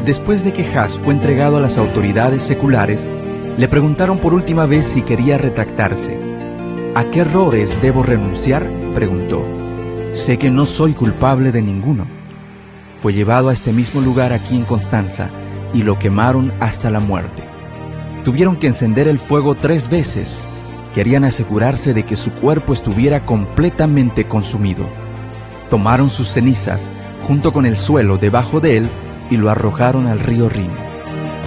Después de que Hus fue entregado a las autoridades seculares, le preguntaron por última vez si quería retractarse. ¿A qué errores debo renunciar?, preguntó. Sé que no soy culpable de ninguno. Fue llevado a este mismo lugar aquí en Constanza y lo quemaron hasta la muerte. Tuvieron que encender el fuego 3 veces. Querían asegurarse de que su cuerpo estuviera completamente consumido. Tomaron sus cenizas junto con el suelo debajo de él y lo arrojaron al río Rin.